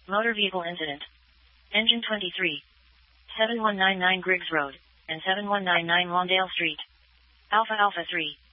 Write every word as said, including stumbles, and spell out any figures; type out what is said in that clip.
Motor vehicle incident. Engine twenty-three. seven one nine nine Griggs Road, and seven one nine nine Lawndale Street. Alpha Alpha three.